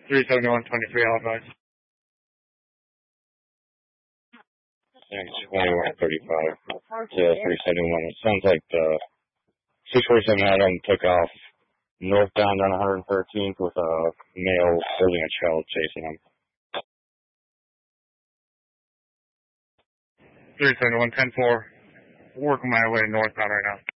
371, 23 Halifax. Thanks, 2135. Yeah, 371. It sounds like the 647 Adam took off northbound on 113th with a male holding a child chasing him. 371, 10-4. Working my way northbound right now.